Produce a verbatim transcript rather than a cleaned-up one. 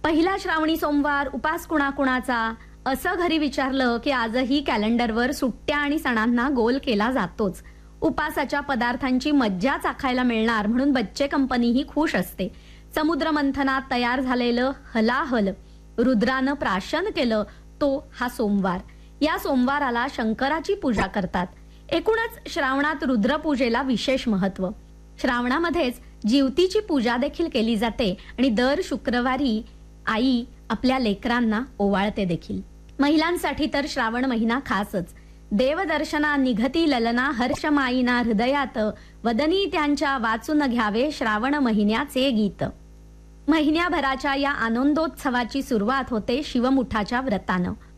पहिला श्रावणी सोमवार उपास कुणाकुणाचा असं घरी विचारलं की आजही कॅलेंडरवर सुट्ट्या आणि सणांना गोल केला जातोच. उपासाच्या पदार्थांची मज्जा चाखायला मिळणार म्हणून बच्चे कंपनीही खुश असते. समुद्र मंथनात तयार झालेलं हलाहल रुद्रानं प्राशन केलं तो हा सोमवार. या सोमवाराला शंकराची पूजा करतात. एकूणच श्रावणात रुद्रपूजेला विशेष महत्व. श्रावणामध्येच जीवतीची पूजा देखील केली जाते आणि दर शुक्रवारी आई आपल्या लेकरांना ओवाळते देखील. महिलांसाठी तर श्रावण महिना खासच. देवदर्शना निघती ललना हर्षमाईना हृदयात वदनी त्यांच्या वाचून घ्यावे श्रावण महिन्याचे गीत. महिन्याभराच्या या आनंदोत्सवाची सुरुवात होते शिवमुठाच्या व्रतानं.